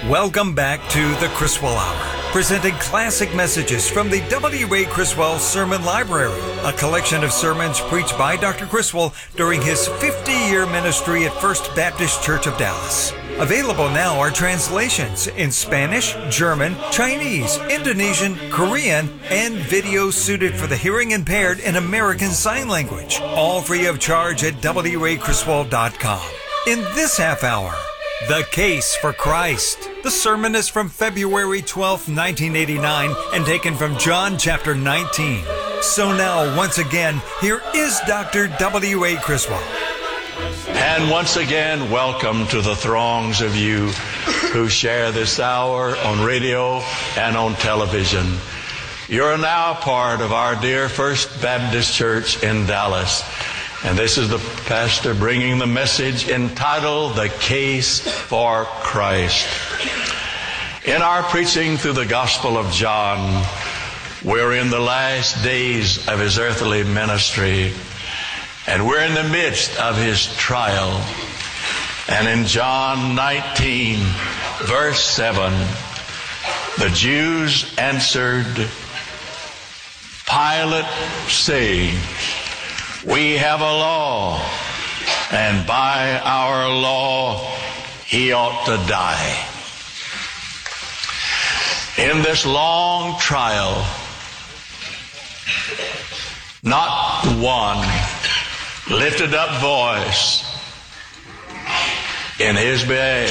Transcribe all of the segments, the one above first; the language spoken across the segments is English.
Welcome back to the Criswell Hour, presenting classic messages from the W. Ray Criswell Sermon Library, a collection of sermons preached by Dr. Criswell during his 50-year ministry at First Baptist Church of Dallas. Available now are translations in Spanish, German, Chinese, Indonesian, Korean, and videos suited for the hearing impaired in American Sign Language, all free of charge at wraycriswell.com. In this half hour, The Case for Christ. The sermon is from February 12, 1989, and taken from John chapter 19. So now, once again, here is Dr. W.A. Criswell. And once again, welcome to the throngs of you who share this hour on radio and on television. You're now part of our dear First Baptist Church in Dallas. And this is the pastor bringing the message entitled, The Case for Christ. In our preaching through the Gospel of John, we're in the last days of his earthly ministry, and we're in the midst of his trial. And in John 19, verse 7, the Jews answered Pilate, saying, "We have a law, and by our law he ought to die." In this long trial, not one lifted up voice in his behalf,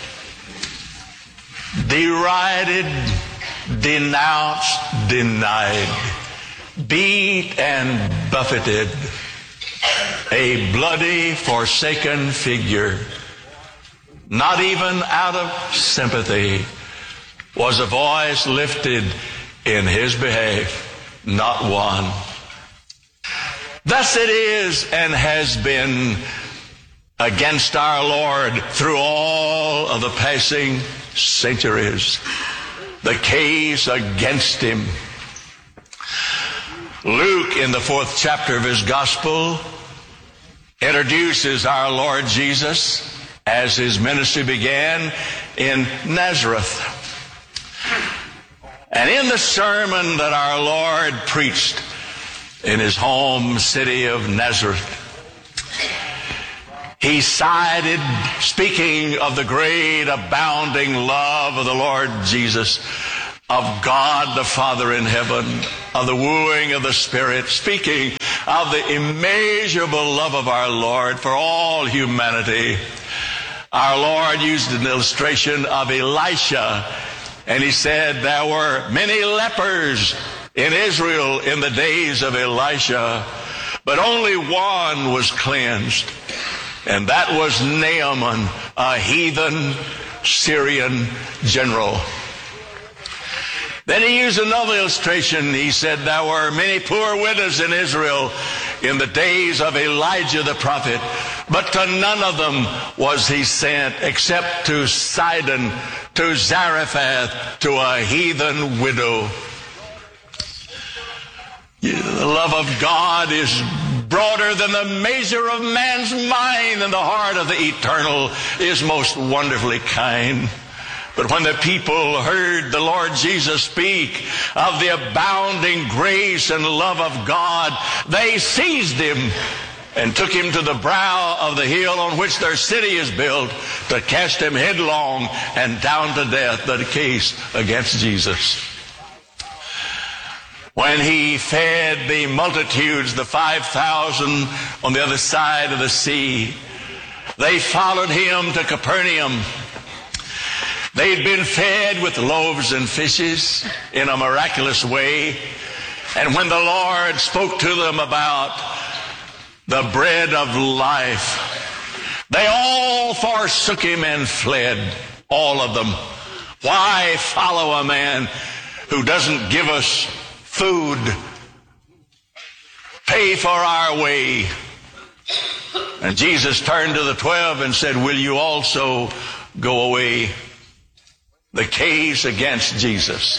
derided, denounced, denied, beat and buffeted, a bloody, forsaken figure. Not even out of sympathy was a voice lifted in his behalf, not one. Thus it is and has been against our Lord through all of the passing centuries. The case against him. Luke, in the 4th chapter of his gospel, introduces our Lord Jesus as his ministry began in Nazareth. And in the sermon that our Lord preached in his home city of Nazareth, he cited, speaking of the great abounding love of the Lord Jesus, of God the Father in heaven, of the wooing of the Spirit, speaking of the immeasurable love of our Lord for all humanity. Our Lord used an illustration of Elisha, and he said there were many lepers in Israel in the days of Elisha, but only one was cleansed, and that was Naaman, a heathen Syrian general. Then he used another illustration. He said there were many poor widows in Israel in the days of Elijah the prophet, but to none of them was he sent except to Sidon, to Zarephath, to a heathen widow. The love of God is broader than the measure of man's mind, and the heart of the eternal is most wonderfully kind. But when the people heard the Lord Jesus speak of the abounding grace and love of God, they seized him and took him to the brow of the hill on which their city is built to cast him headlong and down to death. The case against Jesus. When he fed the multitudes, the 5,000 on the other side of the sea, they followed him to Capernaum. They'd been fed with loaves and fishes in a miraculous way. And when the Lord spoke to them about the bread of life, they all forsook him and fled, all of them. Why follow a man who doesn't give us food, pay for our way? And Jesus turned to the 12 and said, "Will you also go away?" The case against Jesus.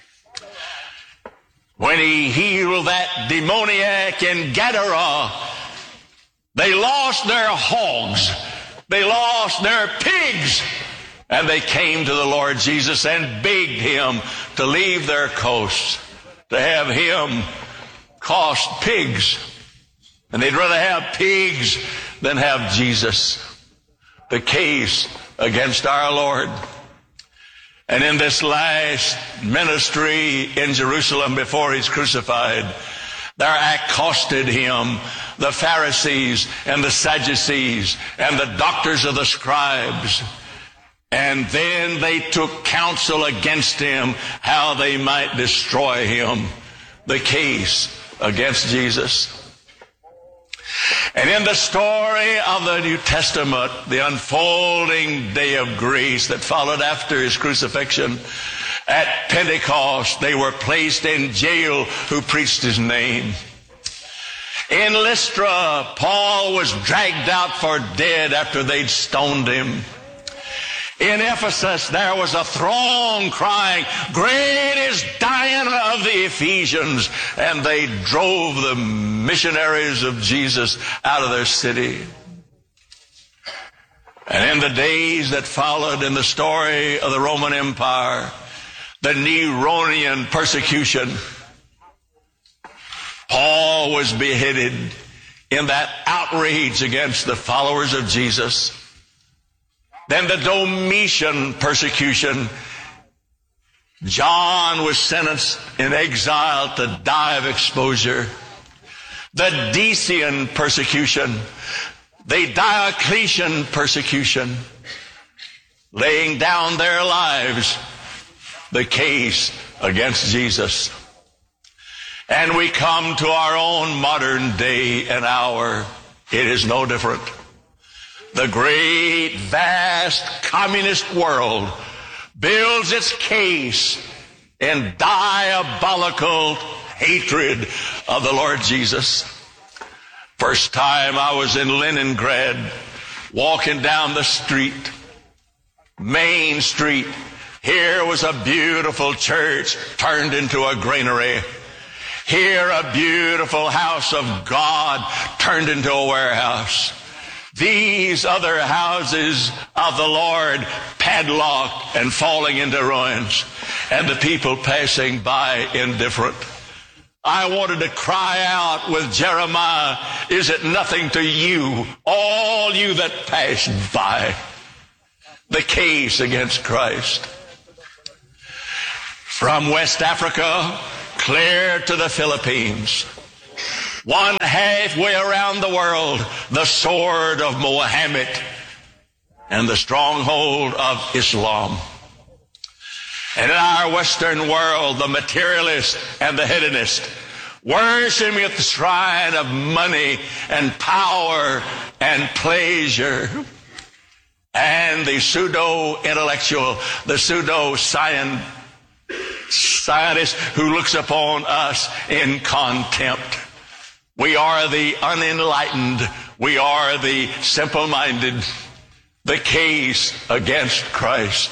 When he healed that demoniac in Gadara, they lost their hogs, they lost their pigs, And they came to the Lord Jesus and begged him to leave their coasts, to have him cost pigs. And they'd rather have pigs than have Jesus. The case against our Lord. And in this last ministry in Jerusalem before he's crucified, there accosted him the Pharisees and the Sadducees and the doctors of the scribes. And then they took counsel against him how they might destroy him. The case against Jesus. And in the story of the New Testament, the unfolding day of grace that followed after his crucifixion, at Pentecost, they were placed in jail who preached his name. In Lystra, Paul was dragged out for dead after they'd stoned him. In Ephesus, there was a throng crying, "Great is Diana of the Ephesians," and they drove the missionaries of Jesus out of their city. And in the days that followed in the story of the Roman Empire, the Neronian persecution, Paul was beheaded in that outrage against the followers of Jesus. Then the Domitian persecution, John was sentenced in exile to die of exposure. The Decian persecution, the Diocletian persecution, laying down their lives, the case against Jesus. And we come to our own modern day and hour. It is no different. The great, vast communist world builds its case in diabolical hatred of the Lord Jesus. First time I was in Leningrad, walking down the street, Main Street. Here was a beautiful church turned into a granary. Here a beautiful house of God turned into a warehouse. These other houses of the Lord padlocked and falling into ruins, and the people passing by indifferent. I wanted to cry out with Jeremiah, "Is it nothing to you, all you that pass by?" The case against Christ. From West Africa clear to the Philippines, one halfway around the world, the sword of Mohammed and the stronghold of Islam. And in our Western world, the materialist and the hedonist, worshiping at the shrine of money and power and pleasure. And the pseudo-intellectual, the pseudo-scientist who looks upon us in contempt. We are the unenlightened. We are the simple-minded. The case against Christ.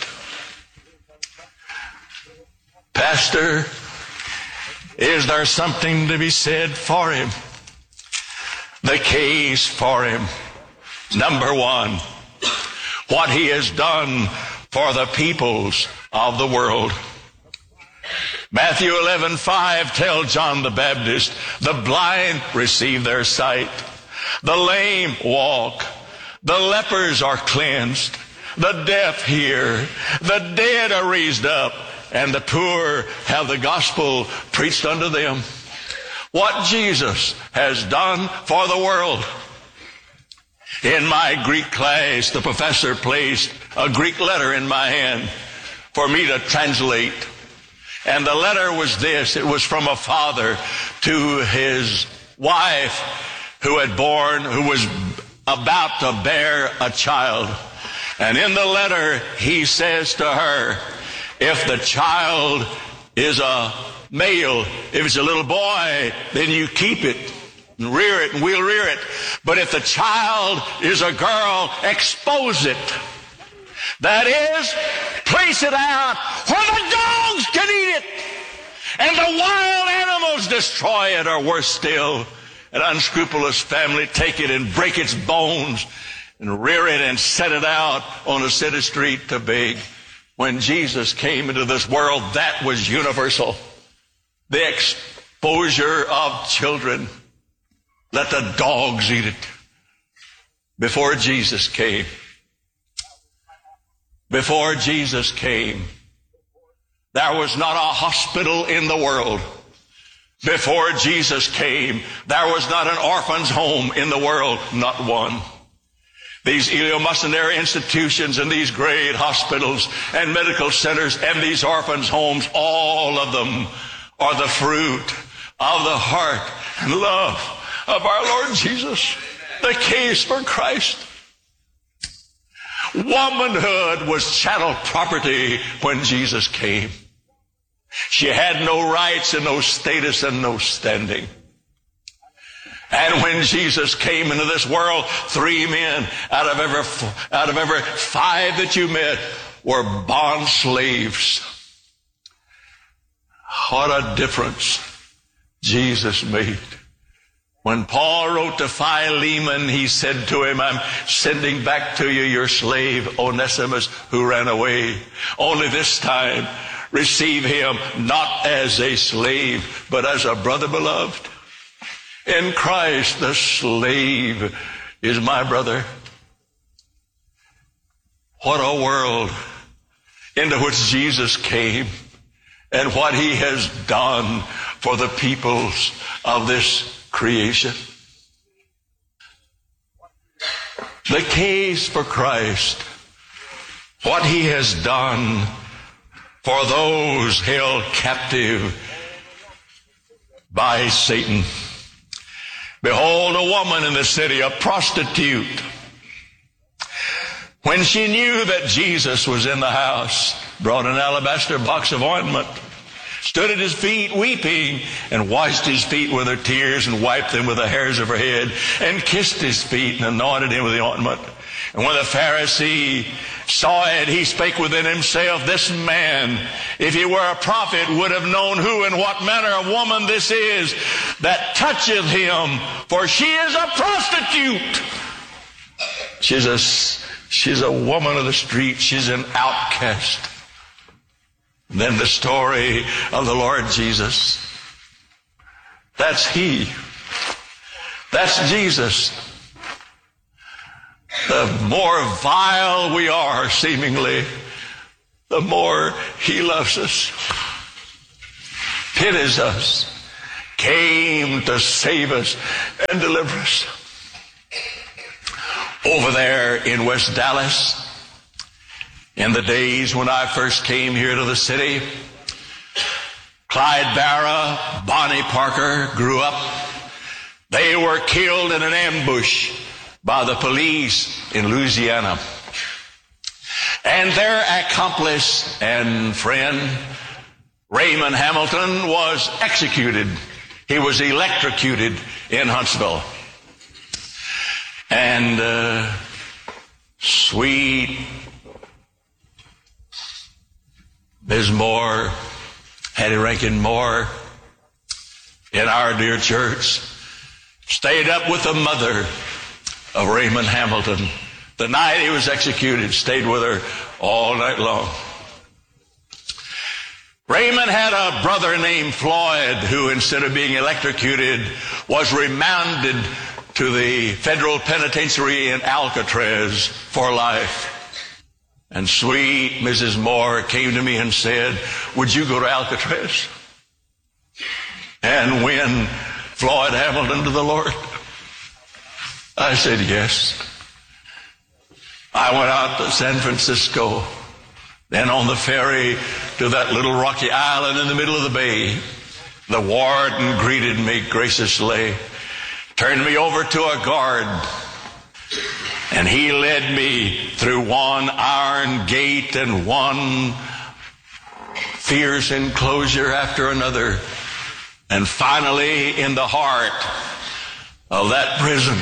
Pastor, is there something to be said for him? The case for him. Number one, what he has done for the peoples of the world. Matthew 11:5 tells John the Baptist, the blind receive their sight, the lame walk, the lepers are cleansed, the deaf hear, the dead are raised up, and the poor have the gospel preached unto them. What Jesus has done for the world. In my Greek class, the professor placed a Greek letter in my hand for me to translate. And the letter was this. It was from a father to his wife who was about to bear a child. And in the letter, he says to her, if the child is a male, if it's a little boy, then you keep it and rear it, and we'll rear it. But if the child is a girl, expose it. That is, place it out where the dogs can eat it, and the wild animals destroy it, or worse still, an unscrupulous family take it and break its bones and rear it and set it out on a city street to beg. When Jesus came into this world, that was universal. The exposure of children. Let the dogs eat it. Before Jesus came, there was not a hospital in the world. Before Jesus came, there was not an orphan's home in the world, not one. These eleemosynary institutions and these great hospitals and medical centers and these orphans' homes, all of them are the fruit of the heart and love of our Lord Jesus. The case for Christ. Womanhood was chattel property when Jesus came. She had no rights and no status and no standing. And when Jesus came into this world, 3 men out of every 5 that you met were bond slaves. What a difference Jesus made. When Paul wrote to Philemon, he said to him, I'm sending back to you your slave Onesimus who ran away. Only this time receive him not as a slave, but as a brother beloved. In Christ, the slave is my brother. What a world into which Jesus came and what he has done for the peoples of this creation. The case for Christ, what he has done for those held captive by Satan. Behold, a woman in the city, a prostitute, when she knew that Jesus was in the house, brought an alabaster box of ointment, stood at his feet weeping, and washed his feet with her tears, and wiped them with the hairs of her head, and kissed his feet, and anointed him with the ointment. And when the Pharisee saw it, he spake within himself, this man, if he were a prophet, would have known who and what manner of woman this is that toucheth him, for she is a prostitute. She's a woman of the street. She's an outcast. Then the story of the Lord Jesus. That's he. That's Jesus. The more vile we are, seemingly, the more he loves us, pities us, came to save us and deliver us. Over there in West Dallas, in the days when I first came here to the city, Clyde Barra, Bonnie Parker grew up. They were killed in an ambush by the police in Louisiana. And their accomplice and friend, Raymond Hamilton, was executed. He was electrocuted in Huntsville. And sweet Ms. Moore, Hattie Rankin Moore, in our dear church, stayed up with the mother of Raymond Hamilton. The night he was executed, stayed with her all night long. Raymond had a brother named Floyd who, instead of being electrocuted, was remanded to the federal penitentiary in Alcatraz for life. And sweet Mrs. Moore came to me and said, would you go to Alcatraz and win Floyd Hamilton to the Lord? I said yes. I went out to San Francisco, then on the ferry to that little rocky island in the middle of the bay. The warden greeted me graciously, turned me over to a guard, and he led me through one iron gate and one fierce enclosure after another. And finally, in the heart of that prison,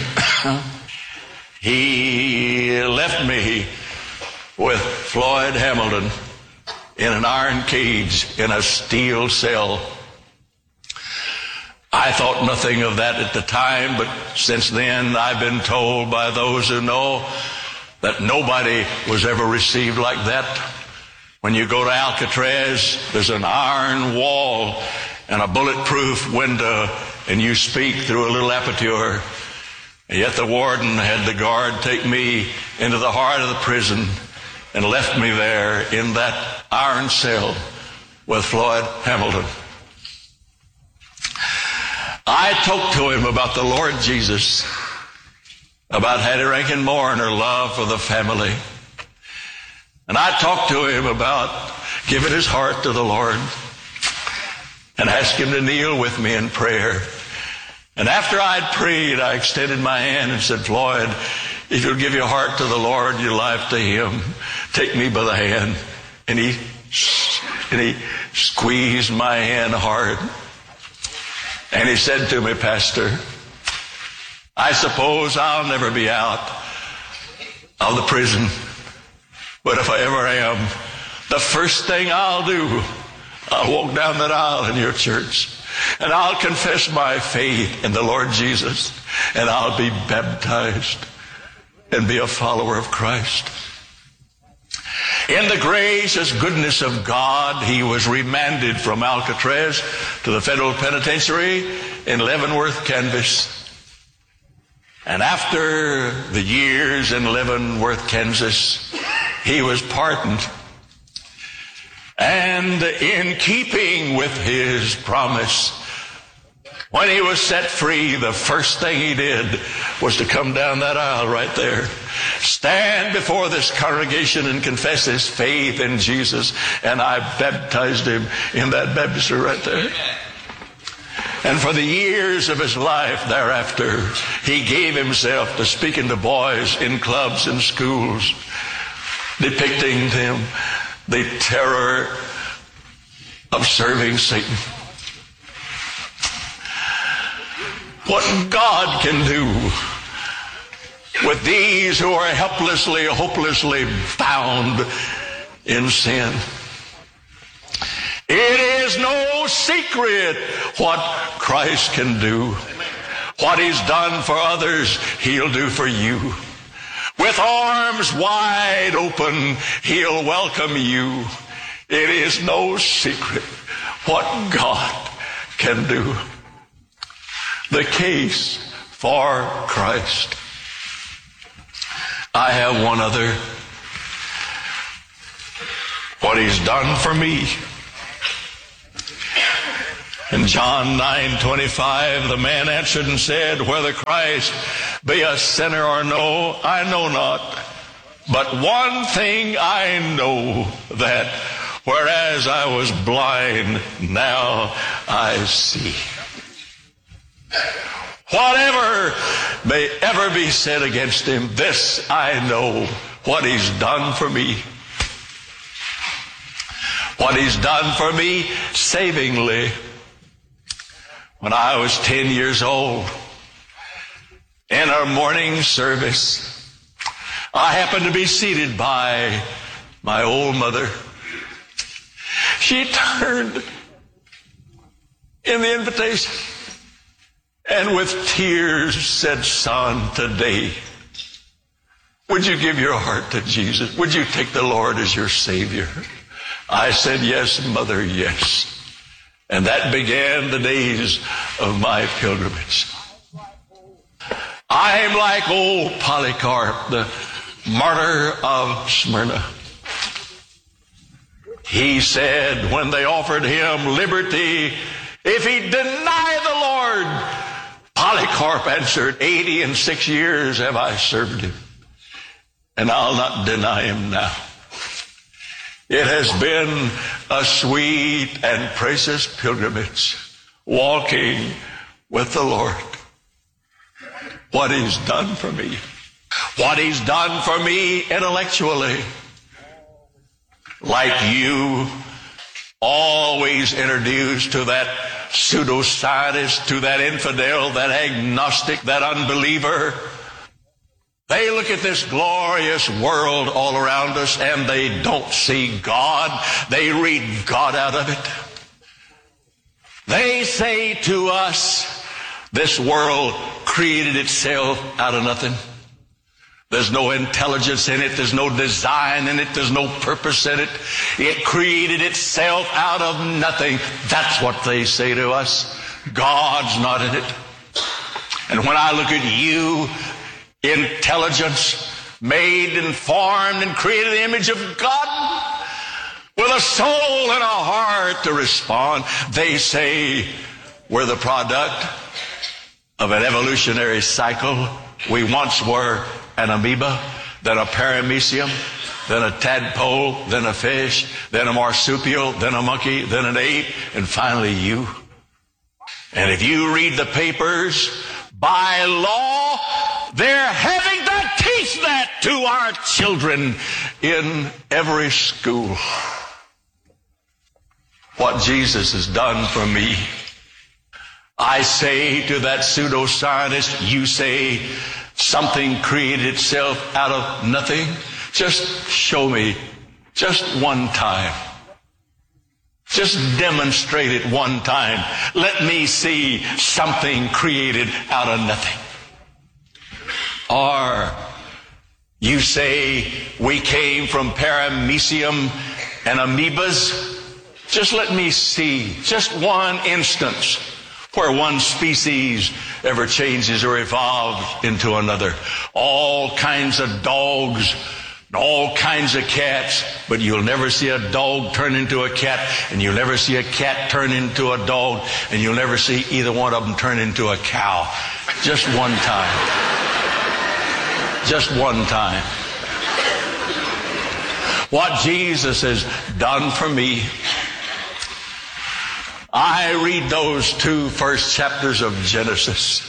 he left me with Floyd Hamilton in an iron cage in a steel cell. I thought nothing of that at the time, but since then I've been told by those who know that nobody was ever received like that. When you go to Alcatraz, there's an iron wall and a bulletproof window, and you speak through a little aperture. And yet the warden had the guard take me into the heart of the prison and left me there in that iron cell with Floyd Hamilton. I talked to him about the Lord Jesus, about Hattie Rankin Moore and her love for the family. And I talked to him about giving his heart to the Lord and asked him to kneel with me in prayer. And after I'd prayed, I extended my hand and said, Floyd, if you'll give your heart to the Lord, your life to Him, take me by the hand. And he squeezed my hand hard. And he said to me, Pastor, I suppose I'll never be out of the prison, but if I ever am, the first thing I'll do, I'll walk down that aisle in your church, and I'll confess my faith in the Lord Jesus, and I'll be baptized and be a follower of Christ. In the gracious goodness of God, he was remanded from Alcatraz to the federal penitentiary in Leavenworth, Kansas. And after the years in Leavenworth, Kansas, he was pardoned. And in keeping with his promise, when he was set free, the first thing he did was to come down that aisle right there, stand before this congregation and confess his faith in Jesus. And I baptized him in that baptistry right there. And for the years of his life thereafter, he gave himself to speaking to boys in clubs and schools, depicting them the terror of serving Satan. What God can do with these who are helplessly, hopelessly bound in sin. It is no secret what Christ can do. What he's done for others, he'll do for you. With arms wide open, he'll welcome you. It is no secret what God can do. The case for Christ. I have one other. What he's done for me. In John 9:25, the man answered and said, whether Christ be a sinner or no, I know not. But one thing I know, that whereas I was blind, now I see. Whatever may ever be said against him, this I know, what he's done for me. What he's done for me savingly. When I was 10 years old, in our morning service, I happened to be seated by my old mother. She turned in the invitation and with tears said, son, today, would you give your heart to Jesus? Would you take the Lord as your Savior? I said, yes, Mother, yes. And that began the days of my pilgrimage. I'm like old Polycarp, the martyr of Smyrna. He said when they offered him liberty, if he deny the Lord, Polycarp answered, 86 years have I served him, and I'll not deny him now. It has been a sweet and precious pilgrimage, walking with the Lord. What he's done for me. What he's done for me intellectually. Like you, always introduced to that pseudoscientist, to that infidel, that agnostic, that unbeliever. They look at this glorious world all around us and they don't see God. They read God out of it. They say to us, this world created itself out of nothing. There's no intelligence in it. There's no design in it. There's no purpose in it. It created itself out of nothing. That's what they say to us. God's not in it. And when I look at you, intelligence, made and formed and created in the image of God, with a soul and a heart to respond, they say we're the product of an evolutionary cycle. We once were an amoeba, then a paramecium, then a tadpole, then a fish, then a marsupial, then a monkey, then an ape, and finally you. And if you read the papers, by law, they're having to teach that to our children in every school. What Jesus has done for me. I say to that pseudoscientist, you say something created itself out of nothing. Just show me, just one time. Just demonstrate it one time. Let me see something created out of nothing. Or you say we came from paramecium and amoebas. Just let me see just one instance where one species ever changes or evolves into another. All kinds of dogs, all kinds of cats, but you'll never see a dog turn into a cat, and you'll never see a cat turn into a dog, and you'll never see either one of them turn into a cow. Just one time. Just one time. What Jesus has done for me, I read those 2 first chapters of Genesis.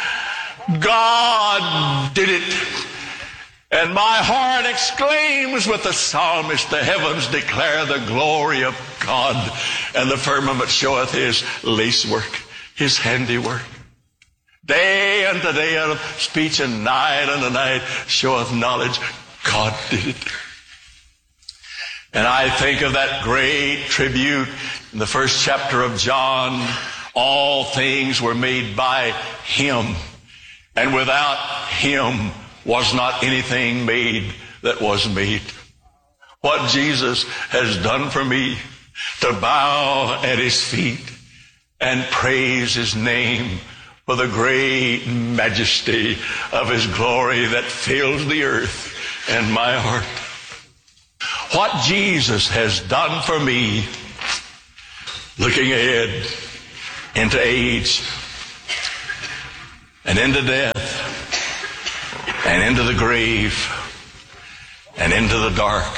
God did it. And my heart exclaims with the psalmist, the heavens declare the glory of God, and the firmament showeth his lacework, his handiwork. Day unto day, out of speech, and night unto night showeth knowledge. God did it. And I think of that great tribute in the first chapter of John. All things were made by him, and without him was not anything made that was made. What Jesus has done for me, to bow at his feet and praise his name for the great majesty of his glory that fills the earth and my heart. What Jesus has done for me, looking ahead into age and into death and into the grave and into the dark.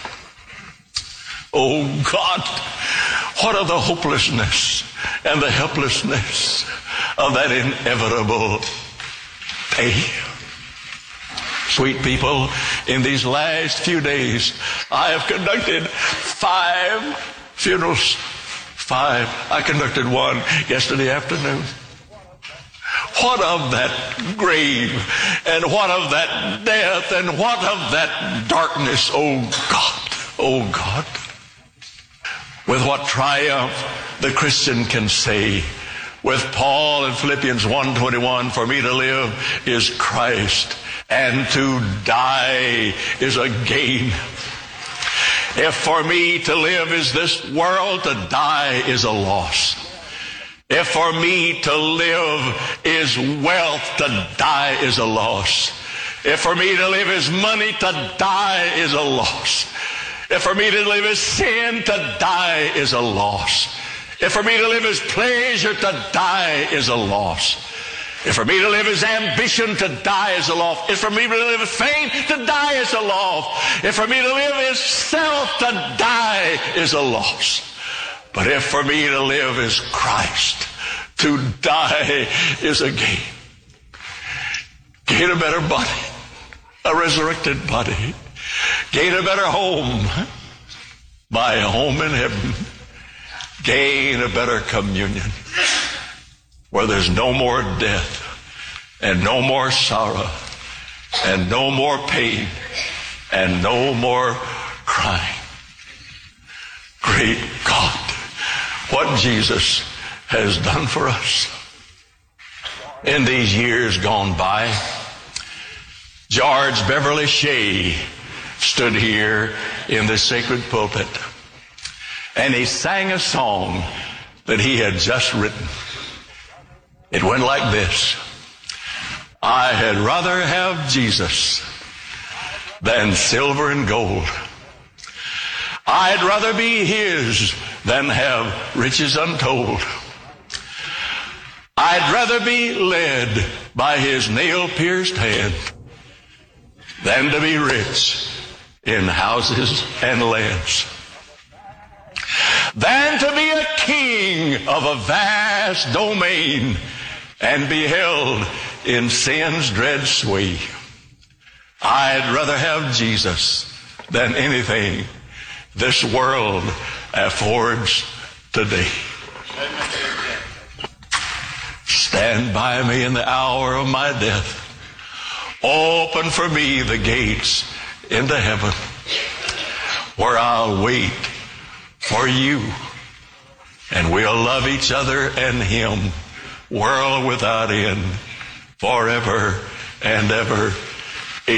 Oh God, what of the hopelessness and the helplessness of that inevitable day. Sweet people, in these last few days, I have conducted 5 funerals. 5. I conducted one yesterday afternoon. What of that grave, and what of that death, and what of that darkness? Oh God, oh God. With what triumph the Christian can say, with Paul in Philippians 1:21, for me to live is Christ, and to die is a gain. If for me to live is this world, to die is a loss. If for me to live is wealth, to die is a loss. If for me to live is money, to die is a loss. If for me to live is sin, to die is a loss. If for me to live is pleasure, to die is a loss. If for me to live is ambition, to die is a loss. If for me to live is fame, to die is a loss. If for me to live is self, to die is a loss. But if for me to live is Christ, to die is a gain. Gain a better body, a resurrected body. Gain a better home, buy a home in heaven. Gain a better communion, where there's no more death, and no more sorrow, and no more pain, and no more crying. Great God, what Jesus has done for us. In these years gone by, George Beverly Shea stood here in the sacred pulpit, and he sang a song that he had just written. It went like this: I had rather have Jesus than silver and gold. I'd rather be his than have riches untold. I'd rather be led by his nail-pierced hand than to be rich in houses and lands, than to be a king of a vast domain and be held in sin's dread sway. I'd rather have Jesus than anything this world affords today. Stand by me in the hour of my death. Open for me the gates into heaven, where I'll wait for you, and we'll love each other and him, world without end, forever and ever.